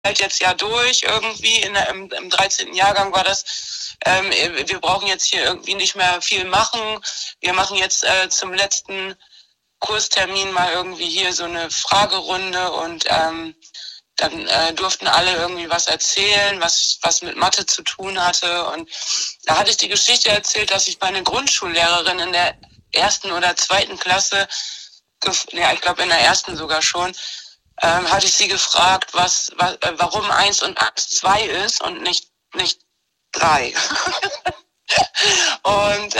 halt jetzt ja durch irgendwie, im 13. Jahrgang war das, wir brauchen jetzt hier irgendwie nicht mehr viel machen. Wir machen jetzt zum letzten Kurstermin mal irgendwie hier so eine Fragerunde und dann durften alle irgendwie was erzählen, was mit Mathe zu tun hatte. Und da hatte ich die Geschichte erzählt, dass ich meine Grundschullehrerin in der 1. oder 2. Klasse, ich glaube in der 1. sogar schon, hatte ich sie gefragt, warum 1 und 1 2 ist und nicht 3. Und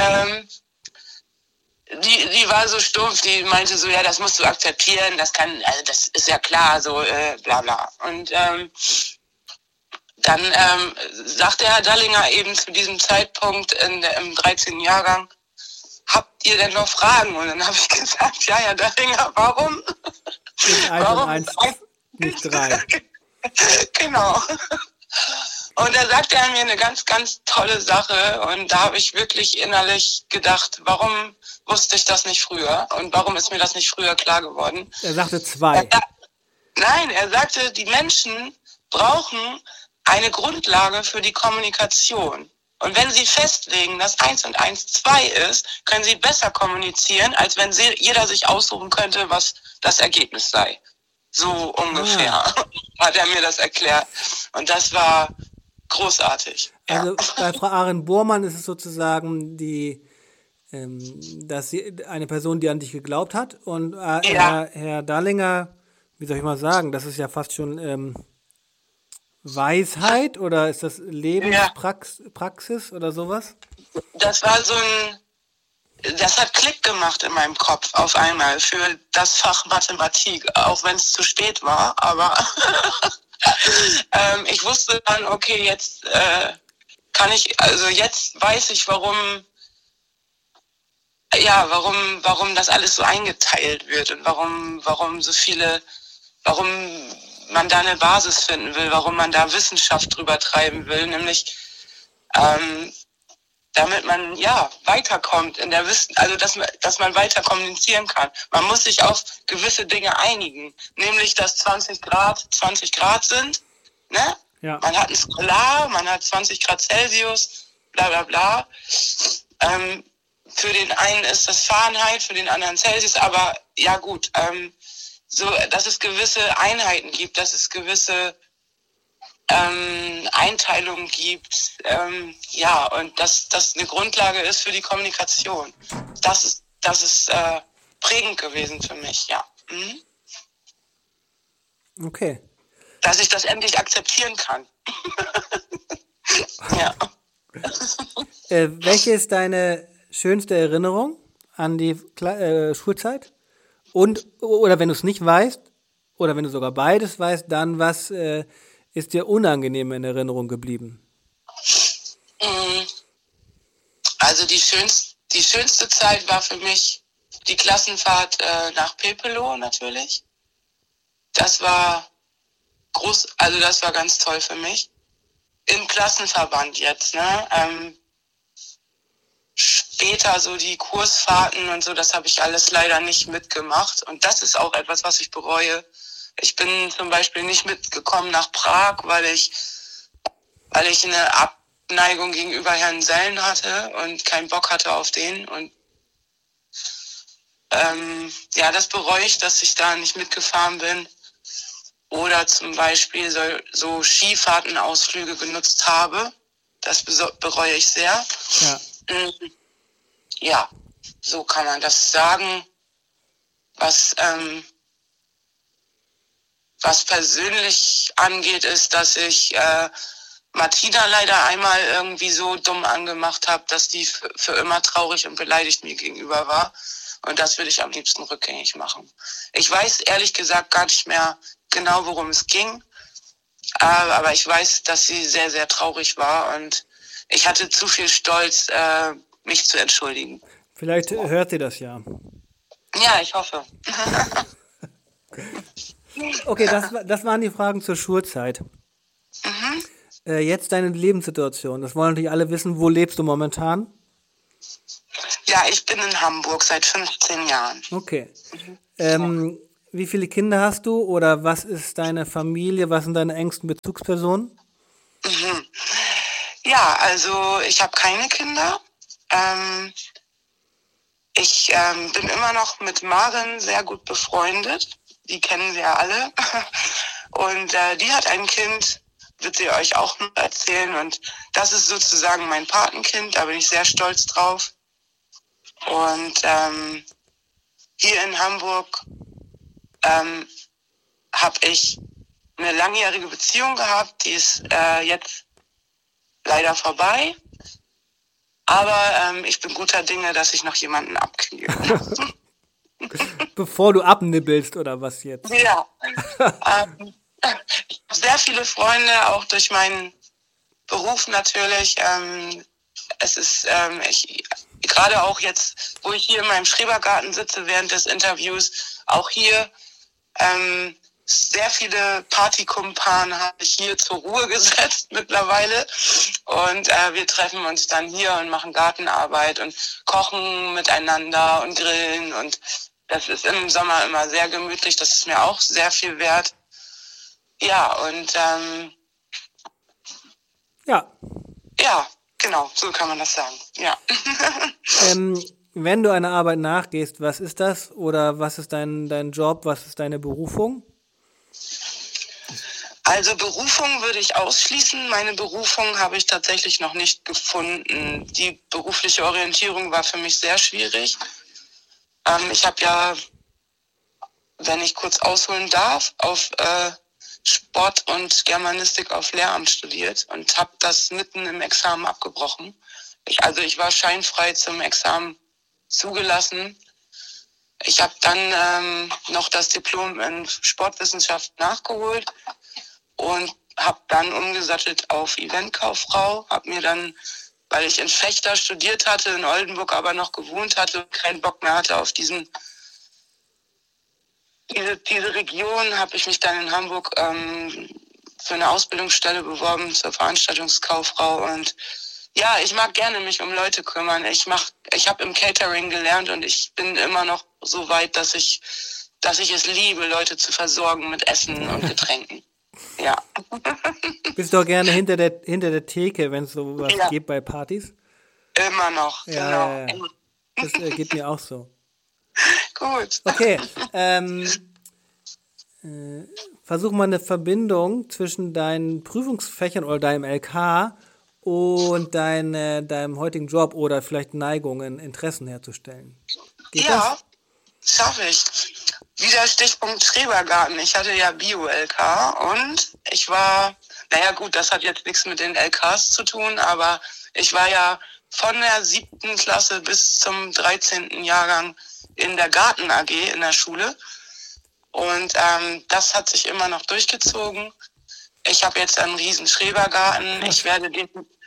die war so stumpf, die meinte so, ja, das musst du akzeptieren, das ist ja klar, so bla bla. Und dann sagte Herr Dallinger eben zu diesem Zeitpunkt im 13. Jahrgang, habt ihr denn noch Fragen? Und dann habe ich gesagt, ja, Herr Dallinger, warum? Warum 1 und 1 nicht 3? Genau. Und da sagte er mir eine ganz, ganz tolle Sache und da habe ich wirklich innerlich gedacht, warum wusste ich das nicht früher und warum ist mir das nicht früher klar geworden? Er sagte 2. Nein, er sagte, die Menschen brauchen eine Grundlage für die Kommunikation. Und wenn sie festlegen, dass 1 und 1 2 ist, können sie besser kommunizieren, als wenn jeder sich aussuchen könnte, was das Ergebnis sei. So ungefähr hat er mir das erklärt. Und das war großartig. Also bei Frau Arendt-Bormann ist es sozusagen dass sie eine Person, die an dich geglaubt hat. Und Herr Dallinger, wie soll ich mal sagen, das ist ja fast schon Weisheit oder ist das Lebenspraxis oder sowas? Das war das hat Klick gemacht in meinem Kopf auf einmal für das Fach Mathematik, auch wenn es zu spät war, aber ich wusste dann, okay, jetzt jetzt weiß ich, warum das alles so eingeteilt wird und warum man da eine Basis finden will, warum man da Wissenschaft drüber treiben will, nämlich damit man weiterkommt in der also dass man weiter kommunizieren kann. Man muss sich auf gewisse Dinge einigen, nämlich dass 20 Grad sind, ne? Ja. Man hat ein Skalar, man hat 20 Grad Celsius, bla bla bla. Für den einen ist das Fahrenheit, für den anderen Celsius, aber ja gut, dass es gewisse Einheiten gibt, dass es gewisse Einteilungen gibt, und dass das eine Grundlage ist für die Kommunikation. Das ist prägend gewesen für mich, ja. Mhm. Okay. Dass ich das endlich akzeptieren kann. Ja. Welche ist deine schönste Erinnerung an die Schulzeit? Oder wenn du es nicht weißt, oder wenn du sogar beides weißt, dann was ist dir unangenehm in Erinnerung geblieben? Also die schönste Zeit war für mich die Klassenfahrt nach Pepelo natürlich. Das war das war ganz toll für mich. Im Klassenverband jetzt, ne? Später so die Kursfahrten und so, das habe ich alles leider nicht mitgemacht. Und das ist auch etwas, was ich bereue. Ich bin zum Beispiel nicht mitgekommen nach Prag, weil ich eine Abneigung gegenüber Herrn Sellen hatte und keinen Bock hatte auf den. Und das bereue ich, dass ich da nicht mitgefahren bin. Oder zum Beispiel so Skifahrtenausflüge genutzt habe. Das bereue ich sehr. Ja. Ja, so kann man das sagen. Was persönlich angeht, ist, dass ich Martina leider einmal irgendwie so dumm angemacht habe, dass die für immer traurig und beleidigt mir gegenüber war. Und das würde ich am liebsten rückgängig machen. Ich weiß ehrlich gesagt gar nicht mehr genau, worum es ging. Aber ich weiß, dass sie sehr, sehr traurig war und ich hatte zu viel Stolz, mich zu entschuldigen. Vielleicht hört sie das ja. Ja, ich hoffe. Okay, das waren die Fragen zur Schulzeit. Mhm. Jetzt deine Lebenssituation. Das wollen natürlich alle wissen. Wo lebst du momentan? Ja, ich bin in Hamburg seit 15 Jahren. Okay. wie viele Kinder hast du oder was ist deine Familie, was sind deine engsten Bezugspersonen? Ja, also ich habe keine Kinder. Ich bin immer noch mit Maren sehr gut befreundet. Die kennen sie ja alle. Und die hat ein Kind, wird sie euch auch noch erzählen. Und das ist sozusagen mein Patenkind, da bin ich sehr stolz drauf. Und hier in Hamburg habe ich eine langjährige Beziehung gehabt, die ist jetzt leider vorbei. Aber ich bin guter Dinge, dass ich noch jemanden abkriege. Bevor du abnibbelst oder was jetzt? Ja. Ich habe sehr viele Freunde, auch durch meinen Beruf natürlich. Es ist gerade auch jetzt, wo ich hier in meinem Schrebergarten sitze während des Interviews, auch hier sehr viele Partykumpanen habe ich hier zur Ruhe gesetzt mittlerweile. Und wir treffen uns dann hier und machen Gartenarbeit und kochen miteinander und grillen. Und das ist im Sommer immer sehr gemütlich. Das ist mir auch sehr viel wert. Ja, und ja, genau, so kann man das sagen. Ja. Wenn du einer Arbeit nachgehst, was ist das? Oder was ist dein Job? Was ist deine Berufung? Also Berufung würde ich ausschließen. Meine Berufung habe ich tatsächlich noch nicht gefunden. Die berufliche Orientierung war für mich sehr schwierig. Ich habe ja, wenn ich kurz ausholen darf, auf Sport und Germanistik auf Lehramt studiert und habe das mitten im Examen abgebrochen. Ich war scheinfrei zum Examen zugelassen. Ich habe dann noch das Diplom in Sportwissenschaft nachgeholt und habe dann umgesattelt auf Eventkauffrau. Habe mir dann, weil ich in Vechta studiert hatte, in Oldenburg aber noch gewohnt hatte und keinen Bock mehr hatte auf diese Region, habe ich mich dann in Hamburg für eine Ausbildungsstelle beworben zur Veranstaltungskauffrau. Und ja, ich mag gerne mich um Leute kümmern. Ich habe im Catering gelernt und ich bin immer noch so weit, dass ich es liebe, Leute zu versorgen mit Essen und Getränken. Ja. Bist doch gerne hinter der Theke, wenn es sowas gibt bei Partys? Immer noch, ja, genau. Ja. Das geht mir auch so. Gut. Okay. Versuch mal eine Verbindung zwischen deinen Prüfungsfächern oder deinem LK und deinem heutigen Job oder vielleicht Neigungen, Interessen herzustellen. Geht das? Schaffe ich. Wieder Stichpunkt Schrebergarten. Ich hatte ja Bio-LK und ich war, naja gut, das hat jetzt nichts mit den LKs zu tun, aber ich war ja von der 7. Klasse bis zum 13. Jahrgang in der Garten AG in der Schule. Und das hat sich immer noch durchgezogen. Ich habe jetzt einen riesen Schrebergarten. Ich werde dem,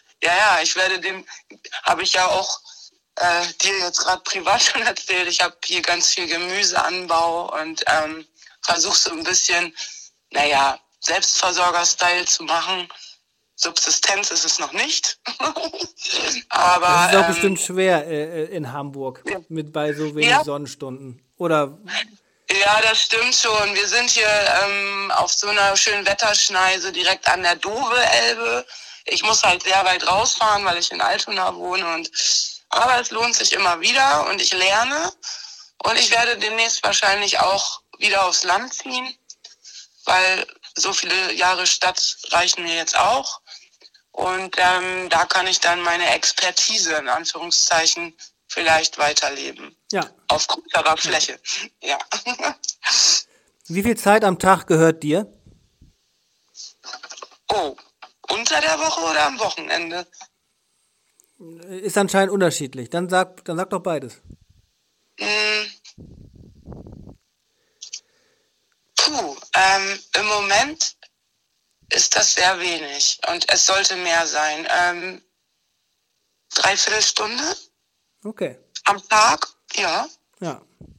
habe ich ja auch dir jetzt gerade privat schon erzählt. Ich habe hier ganz viel Gemüseanbau und versuche so ein bisschen, Selbstversorger-Style zu machen. Subsistenz ist es noch nicht. Aber das ist auch bestimmt schwer in Hamburg bei so wenig Sonnenstunden. Oder? Ja, das stimmt schon. Wir sind hier auf so einer schönen Wetterschneise direkt an der Dove-Elbe. Ich muss halt sehr weit rausfahren, weil ich in Altona wohne. Aber es lohnt sich immer wieder und ich lerne. Und ich werde demnächst wahrscheinlich auch wieder aufs Land ziehen, weil so viele Jahre Stadt reichen mir jetzt auch. Und da kann ich dann meine Expertise, in Anführungszeichen, vielleicht weiterleben. Ja. Auf größerer Fläche. Ja. Wie viel Zeit am Tag gehört dir? Oh, unter der Woche oder am Wochenende? Ist anscheinend unterschiedlich. Dann sag doch beides. Im Moment ist das sehr wenig und es sollte mehr sein. 3/4 Stunde. Okay. Am Tag, ja. Ja.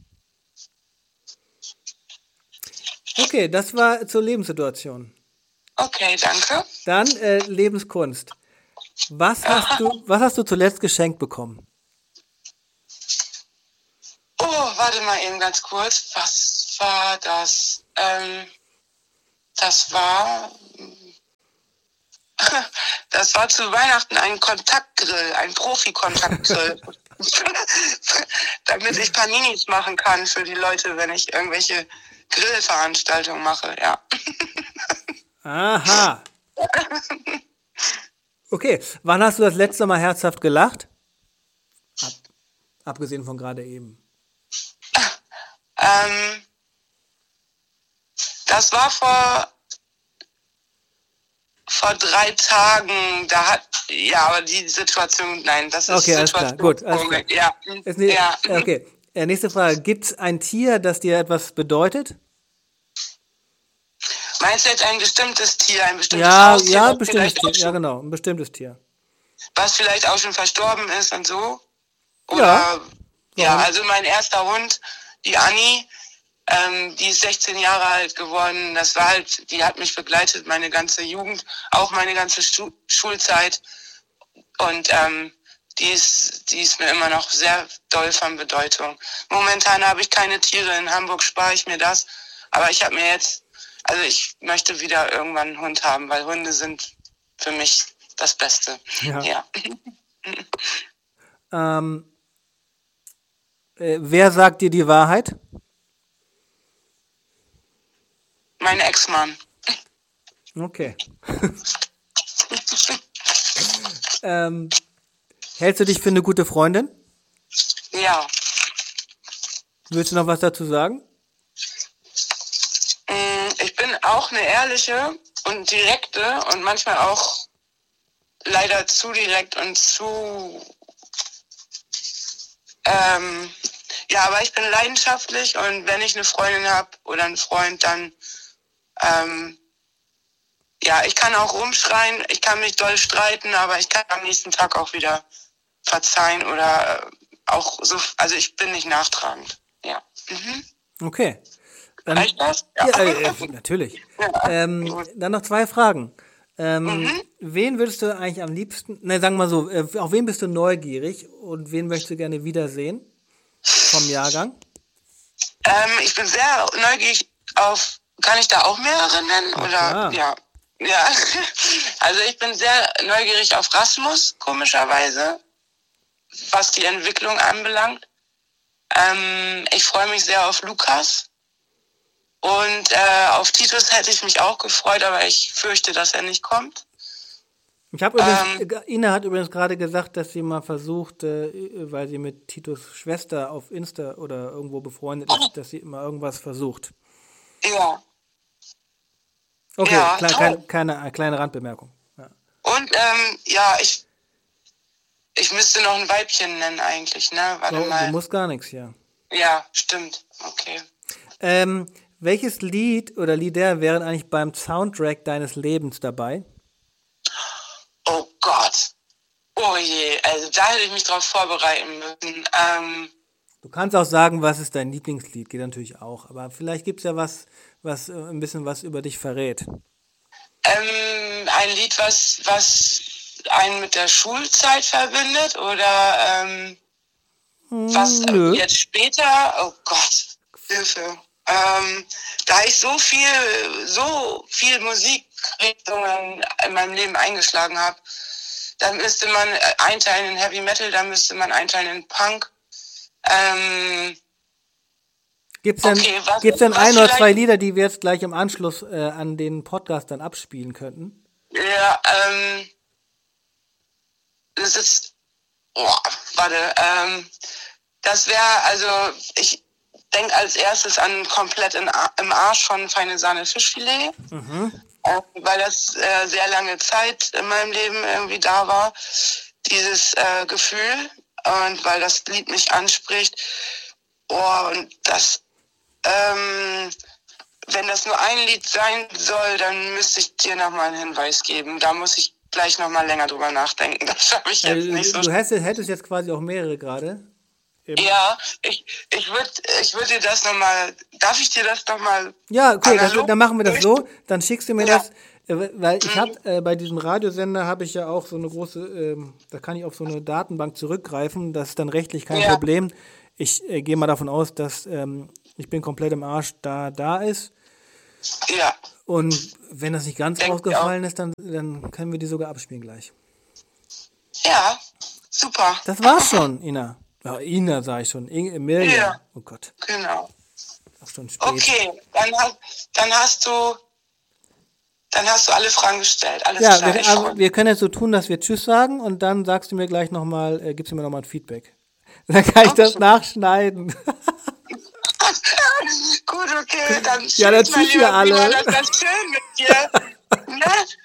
Okay, das war zur Lebenssituation. Okay, danke. Dann Lebenskunst. Was hast du zuletzt geschenkt bekommen? Oh, warte mal eben ganz kurz. Was was war das? Das war zu Weihnachten ein Kontaktgrill, ein Profi-Kontaktgrill. Damit ich Paninis machen kann für die Leute, wenn ich irgendwelche Grillveranstaltungen mache, ja. Aha. Okay, wann hast du das letzte Mal herzhaft gelacht? Abgesehen von gerade eben. Das war vor 3 Tagen, aber die Situation, nein, das ist okay, alles Situation. Klar, gut, alles klar. Ja. Ja. Okay, nächste Frage. Gibt es ein Tier, das dir etwas bedeutet? Meinst du jetzt ein bestimmtes Tier, ein bestimmtes Ja, Haustier? ja, ein bestimmtes Tier. Ja, genau, ein bestimmtes Tier. Was vielleicht auch schon verstorben ist und so? Oder, ja, also mein erster Hund, die Anni, die ist 16 Jahre alt geworden. Das war halt, die hat mich begleitet, meine ganze Jugend, auch meine ganze Schulzeit. Und die ist mir immer noch sehr doll von Bedeutung. Momentan habe ich keine Tiere. In Hamburg spare ich mir das. Aber ich habe mir jetzt, also ich möchte wieder irgendwann einen Hund haben, weil Hunde sind für mich das Beste. Ja. Wer sagt dir die Wahrheit? Mein Ex-Mann. Okay. Hältst du dich für eine gute Freundin? Ja. Willst du noch was dazu sagen? Ich bin auch eine ehrliche und direkte und manchmal auch leider zu direkt und zu... aber ich bin leidenschaftlich und wenn ich eine Freundin habe oder einen Freund, dann ich kann auch rumschreien, ich kann mich doll streiten, aber ich kann am nächsten Tag auch wieder verzeihen oder auch so, also ich bin nicht nachtragend. Ja. Okay. Reicht das? Ja, natürlich. Dann noch 2 Fragen. Wen würdest du eigentlich am liebsten, sagen wir mal so, auf wen bist du neugierig und wen möchtest du gerne wiedersehen vom Jahrgang? Ich bin sehr neugierig auf, kann ich da auch mehrere nennen? Oder? Ja. Also ich bin sehr neugierig auf Rasmus, komischerweise, was die Entwicklung anbelangt. Ich freue mich sehr auf Lukas. Und auf Titus hätte ich mich auch gefreut, aber ich fürchte, dass er nicht kommt. Ina hat übrigens gerade gesagt, dass sie mal versucht, weil sie mit Titus Schwester auf Insta oder irgendwo befreundet ist, dass sie immer irgendwas versucht. Ja. Okay, kleine Randbemerkung. Ja. Und ich müsste noch ein Weibchen nennen eigentlich, ne? Warte mal. Du musst gar nichts, ja. Ja, stimmt. Okay. Welches Lied oder Lieder wären eigentlich beim Soundtrack deines Lebens dabei? Oh Gott. Oh je, also da hätte ich mich drauf vorbereiten müssen. Du kannst auch sagen, was ist dein Lieblingslied, geht natürlich auch. Aber vielleicht gibt es ja was ein bisschen was über dich verrät. Ein Lied, was einen mit der Schulzeit verbindet oder was jetzt später? Oh Gott, Hilfe. Da ich so viel Musikrichtungen in meinem Leben eingeschlagen habe, dann müsste man einteilen in Heavy Metal, dann müsste man einteilen in Punk. Gibt's denn 1 oder 2 Lieder, die wir jetzt gleich im Anschluss an den Podcast dann abspielen könnten? Ja, das ist, das wäre, also ich denke als erstes an komplett im Arsch von Feine Sahne Fischfilet, weil das sehr lange Zeit in meinem Leben irgendwie da war, dieses Gefühl, und weil das Lied mich anspricht. Und das, wenn das nur ein Lied sein soll, dann müsste ich dir nochmal einen Hinweis geben. Da muss ich gleich nochmal länger drüber nachdenken. Das habe ich jetzt nicht so. Du hättest jetzt quasi auch mehrere gerade. Ja, ich würde dir das nochmal, darf ich dir das nochmal? Ja, cool, dann machen wir das so, dann schickst du mir das, weil ich habe, bei diesem Radiosender habe ich ja auch so eine große, da kann ich auf so eine Datenbank zurückgreifen, das ist dann rechtlich kein Problem. Ich gehe mal davon aus, dass Ich bin komplett im Arsch, da ist. Ja. Und wenn das nicht ganz Denk ausgefallen ist, dann können wir die sogar abspielen gleich. Ja, super. Das war's schon, Ina. Ja, Ina sage ich schon. Mirjam. Ja. Oh Gott. Genau. Auch schon spät. Okay, dann hast du alle Fragen gestellt. Alles Ja, klar. aber wir können jetzt so tun, dass wir Tschüss sagen und dann sagst du mir gleich nochmal, gibst du mir nochmal ein Feedback. Dann kann ich das nachschneiden. Gut, okay, dann Ja, dann tschüss mein lieber ihr alle. Simon, das war schön mit dir. Ne?